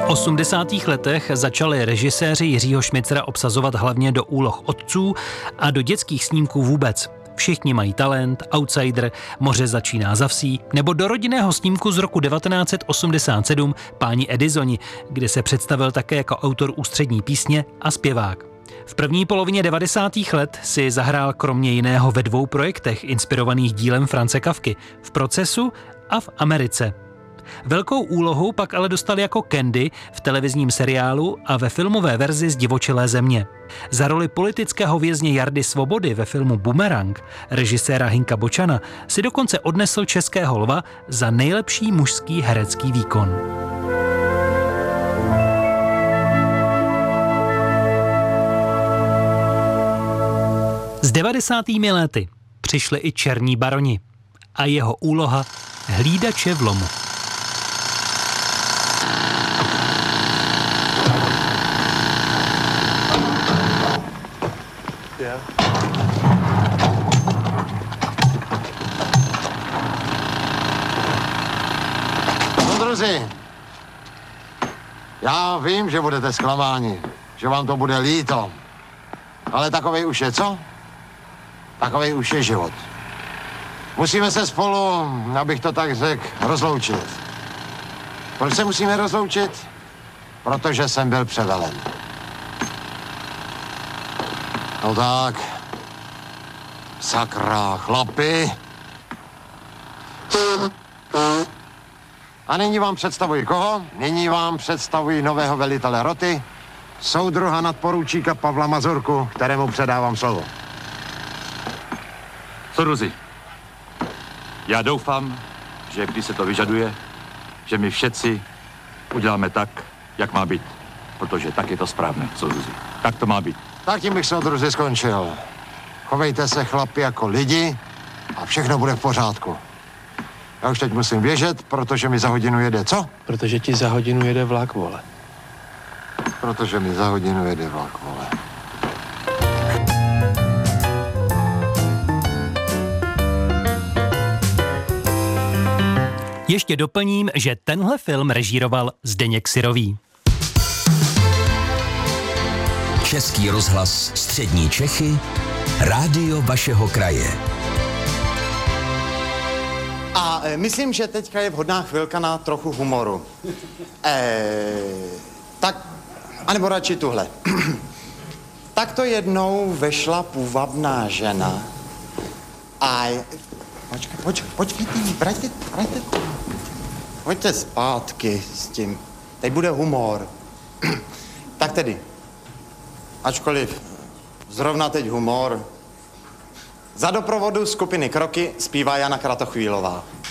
80. letech začali režiséři Jiřího Šmicera obsazovat hlavně do úloh otců a do dětských snímků vůbec. Všichni mají talent, Outsider, Moře začíná za vsí, nebo do rodinného snímku z roku 1987 Páni Edisoni, kde se představil také jako autor ústřední písně a zpěvák. V první polovině 90. let si zahrál kromě jiného ve 2 projektech inspirovaných dílem Franze Kafky, V procesu a V Americe. Velkou úlohu pak ale dostal jako Candy v televizním seriálu a ve filmové verzi Zdivočelé země. Za roli politického vězně Jardy Svobody ve filmu Bumerang režiséra Hinka Bočana si dokonce odnesl Českého lva za nejlepší mužský herecký výkon. S 90. lety přišli i Černí baroni a jeho úloha Hlídače v lomu. Druzi, já vím, že budete zklamáni, že vám to bude líto, ale takovej už je co? Takovej už je život. Musíme se spolu, abych to tak řekl, rozloučit. Proč se musíme rozloučit? Protože jsem byl převelen. No tak, sakra, chlapi. A nyní vám představuji koho? Nyní vám představuji nového velitele roty, soudruha nadporučíka Pavla Mazurku, kterému předávám slovo. Soudruzi, já doufám, že když se to vyžaduje, že my všetci uděláme tak, jak má být. Protože tak je to správné, soudruzi. Tak to má být. Tak tím bych, soudruzi, skončil. Chovejte se, chlapi, jako lidi a všechno bude v pořádku. Já už teď musím běžet, protože mi za hodinu jede co? Protože ti za hodinu jede vlak, vole. Protože mi za hodinu jede vlak, vole. Ještě doplním, že tenhle film režíroval Zdeněk Syrový. Český rozhlas Střední Čechy, rádio vašeho kraje. A myslím, že teďka je vhodná chvilka na trochu humoru. Tak, anebo radši tuhle. Tak to jednou vešla půvabná žena a... Počkejte, vraťte. Pojďte zpátky s tím. Teď bude humor. Tak tedy, ačkoliv zrovna teď humor, za doprovodu skupiny Kroky zpívá Jana Kratochvílová.